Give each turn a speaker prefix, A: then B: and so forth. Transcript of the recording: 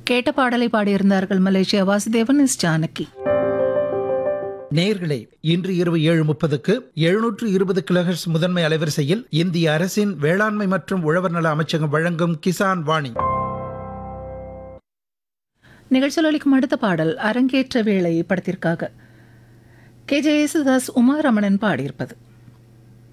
A: கேட்ட பாடலை பாடியிருந்தார்கள் Malaysia Vasudevan, S Janaki.
B: நேயர்களே, இன்று இரவு 7:30க்கு 720 கிலோஹெர்ட்ஸ் முதன்மை அலைவரிசையில் இந்திய அரசின் வேளாண்மை மற்றும் உழவர் நல அமைச்சகம் வழங்கும் கிசான் வாணி.
A: நிகழ்ச்சியில் ஒலிக்கும் அடுத்த பாடல் அரங்கேற்ற வேளை படத்திற்காக கே. ஜே. யேசுதாஸ், உமா ரமணன் பாடியிருப்பது.